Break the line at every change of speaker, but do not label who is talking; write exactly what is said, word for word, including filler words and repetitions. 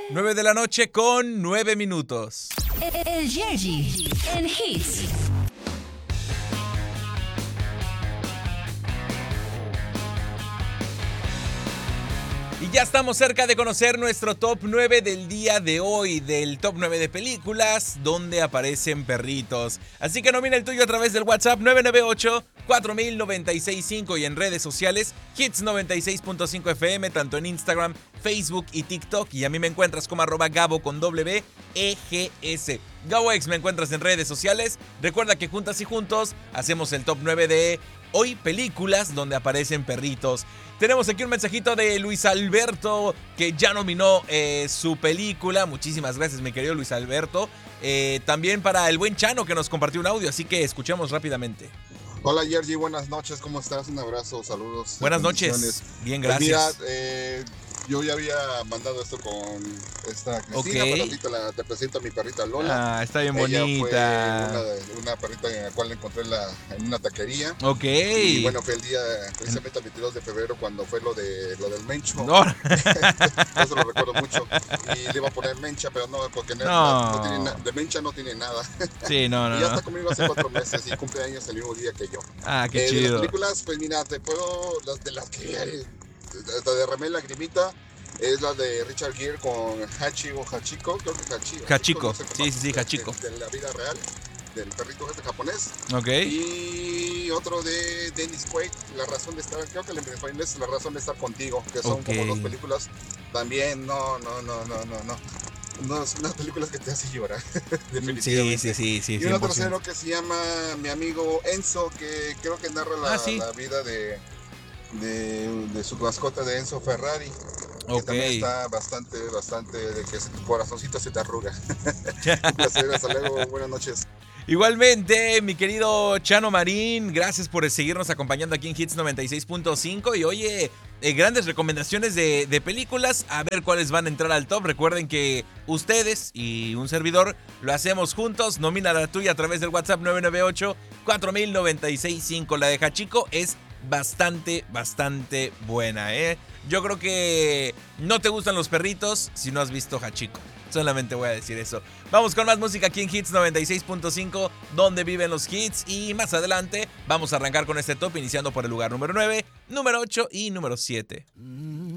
nueve de la noche con nueve minutos.
El Yerji en Hits.
Y ya estamos cerca de conocer nuestro top nueve del día de hoy, del top nueve de películas donde aparecen perritos. Así que nomina el tuyo a través del WhatsApp nueve nueve ocho, cuatro mil noventa y seis cinco y en redes sociales Hits noventa y seis punto cinco F M, tanto en Instagram, Facebook y TikTok. Y a mí me encuentras como arroba Gabo con W E G S. GaboX me encuentras en redes sociales. Recuerda que juntas y juntos hacemos el top nueve de hoy, películas donde aparecen perritos. Tenemos aquí un mensajito de Luis Alberto que ya nominó eh, su película. Muchísimas gracias, mi querido Luis Alberto. Eh, también para el buen Chano que nos compartió un audio, así que escuchemos rápidamente.
Hola Yerji, buenas noches, ¿cómo estás? Un abrazo, saludos.
Buenas noches, bien, gracias.
Pues mira, eh, yo ya había mandado esto con esta Cristina,
Ok.
pero ahorita la, te presento a mi perrita Lola.
Ah, está bien
Ella
bonita.
fue una, una perrita en la cual la encontré en, la, en una taquería.
Ok.
Y bueno, fue el día, precisamente el veintidós de febrero, cuando fue lo de lo del Mencho.
No.
Eso lo recuerdo mucho. Y le iba a poner Mencha, pero no, porque no,
No.
no tiene na- de Mencha no tiene nada.
Sí, no, no,
Y ya
no.
está conmigo hace cuatro meses y cumple años el mismo día que yo.
Ah, qué
Eh, de las
chido.
películas, pues mira, te puedo, las de las que, eh, la de Remé Lagrimita, es la de Richard Gere con Hachi o Hachiko, creo que Hachi.
Hachiko,
no sé cómo-
sí, sí, sí,
de-
Hachiko.
De, de la vida real, del perrito este japonés.
Ok.
Y otro de Dennis Quaid, La razón de estar, creo que el español es La razón de estar contigo, que son
Ok.
como dos películas. También, no, no, no, no, no, no. No, son unas películas que te hacen llorar, definitivamente.
Sí, sí, sí, sí.
Y
cien
uno
por ciento.
tercero que se llama Mi amigo Enzo, que creo que narra la,
Ah, sí.
la vida de, de, de su mascota de Enzo Ferrari. Que
Ok.
también está bastante, bastante de que tu corazoncito se te arruga. Un placer, hasta luego, buenas noches.
Igualmente, mi querido Chano Marín, gracias por seguirnos acompañando aquí en Hits noventa y seis punto cinco. Y oye, eh, grandes recomendaciones de, de películas, a ver cuáles van a entrar al top. Recuerden que ustedes y un servidor lo hacemos juntos. Nomina la tuya a través del WhatsApp nueve nueve ocho, cuatro mil noventa y seis cinco. La de Hachiko es bastante, bastante buena, ¿eh? Yo creo que no te gustan los perritos si no has visto Hachiko. Solamente voy a decir eso. Vamos con más música aquí en Hits noventa y seis punto cinco, donde viven los hits. Y más adelante vamos a arrancar con este top, iniciando por el lugar número nueve, número ocho y número siete.